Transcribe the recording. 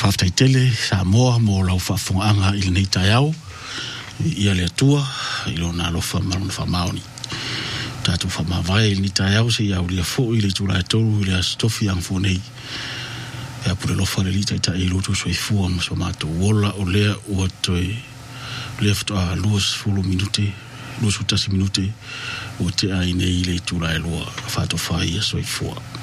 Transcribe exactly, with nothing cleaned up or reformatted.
whaftai tele sa moa mo lau whafonga il nei tai au ia le atua ilo na lofa maruna whamaoni tatu whamawai il nei tai au se iau lia fo i le tūra e toru i le astofi ang fonei ea pure lofa le lita i ta e loto so i fua mo so mato wola o lea ua toi lea ftoa luas fulu minute luas utasi minute o te ai nei le tūra e lua whato whai so i fua